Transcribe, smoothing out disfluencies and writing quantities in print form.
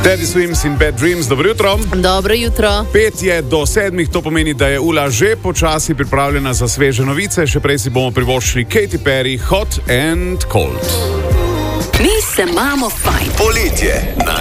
Teddy Swims in Bad Dreams, dobro jutro. Dobro jutro. 5:55, to pomeni, da je Ula že počasi pripravljena za sveže novice. Še prej si bomo privoščili Katy Perry, Hot and Cold. Mi se imamo fajn. Poletje na